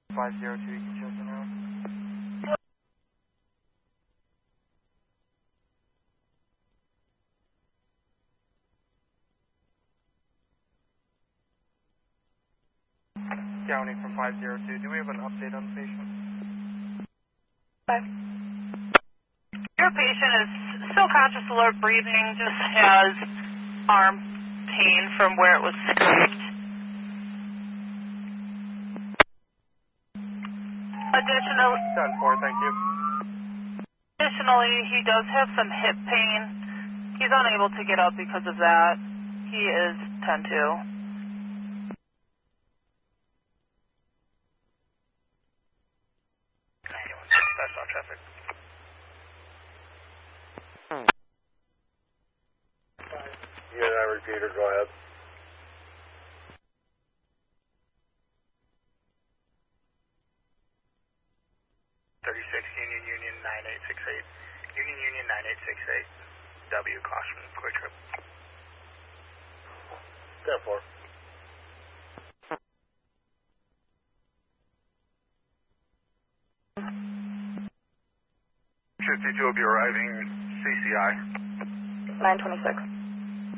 502, you can check in out. County from 502, do we have an update on the patient? 5. Your patient is still conscious, alert, breathing, just has arm pain from where it was scraped. Thank you. Additionally, he does have some hip pain. He's unable to get up because of that. He is 10-2. That's not traffic. Yeah, that repeater, go ahead. 36 Union 9868. Union 9868. W, caution, quick trip. 10-4. 52 will be arriving CCI. 926.